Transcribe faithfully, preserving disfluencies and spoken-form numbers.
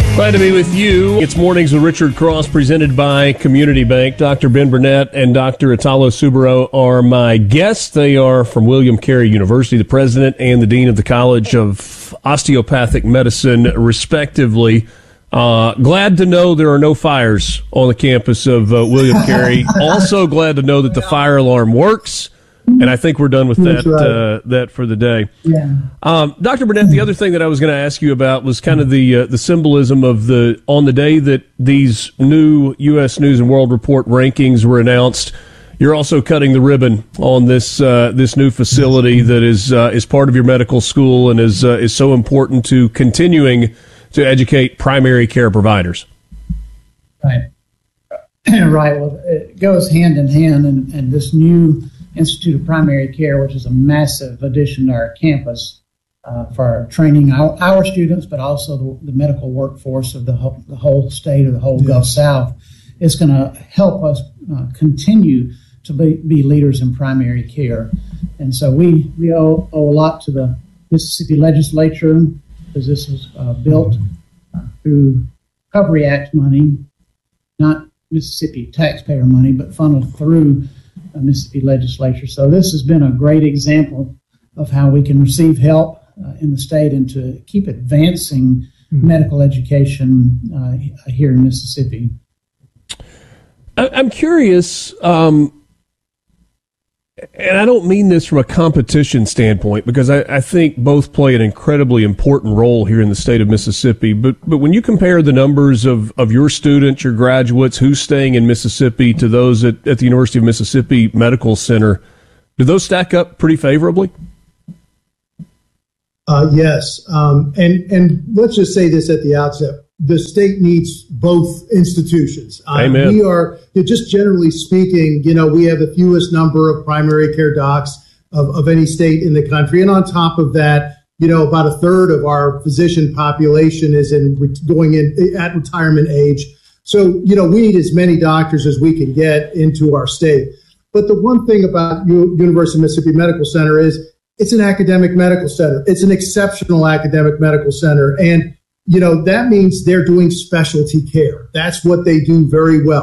Glad to be with you. It's Mornings with Richard Cross, presented by Community Bank. Doctor Ben Burnett and Doctor Italo Subaro are my guests. They are from William Carey University, the president and the dean of the College of Osteopathic Medicine, respectively. Uh, glad to know there are no fires on the campus of uh, William Carey. Also glad to know that the fire alarm works. And I think we're done with that right. uh, that for the day. Yeah. Um, Doctor Burnett, the other thing that I was going to ask you about was kind of the uh, the symbolism of the on the day that these new U S News and World Report rankings were announced. You're also cutting the ribbon on this uh, this new facility that is uh, is part of your medical school and is uh, is so important to continuing to educate primary care providers. Right. Right. Well, it goes hand in hand, and, and this new Institute of Primary Care, which is a massive addition to our campus uh, for our training our, our students, but also the, the medical workforce of the whole, the whole state or the whole yeah. Gulf South. It's going to help us uh, continue to be, be leaders in primary care. And so we, we owe, owe a lot to the Mississippi legislature, because this was uh, built uh, through Recovery Act money, not Mississippi taxpayer money, but funneled through the Mississippi legislature. So this has been a great example of how we can receive help uh, in the state and to keep advancing mm-hmm. medical education uh, here in Mississippi. I'm curious, um, and I don't mean this from a competition standpoint, because I, I think both play an incredibly important role here in the state of Mississippi. But but when you compare the numbers of, of your students, your graduates, who's staying in Mississippi to those at, at the University of Mississippi Medical Center, do those stack up pretty favorably? Uh, yes. Um, and, and let's just say this at the outset. The state needs both institutions. Uh, Amen. We are, just generally speaking, you know, we have the fewest number of primary care docs of, of any state in the country. And on top of that, you know, about a third of our physician population is in going in at retirement age. So, you know, we need as many doctors as we can get into our state. But the one thing about U- University of Mississippi Medical Center is it's an academic medical center. It's an exceptional academic medical center. And you know, that means they're doing specialty care. That's what they do very well.